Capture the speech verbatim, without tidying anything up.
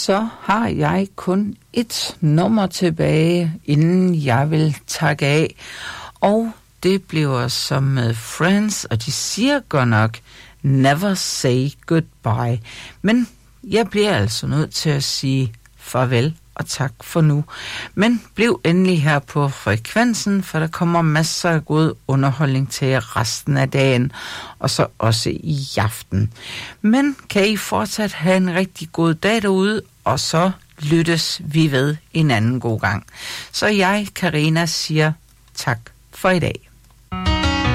så har jeg kun et nummer tilbage, inden jeg vil takke af. Og det bliver som med Friends, og de siger godt nok, never say goodbye. Men jeg bliver altså nødt til at sige farvel og tak for nu. Men bliv endelig her på frekvensen, for der kommer masser af god underholdning til resten af dagen, og så også i aften. Men kan I fortsat have en rigtig god dag derude, og så lyttes vi ved en anden god gang. Så jeg, Karina, siger tak for i dag.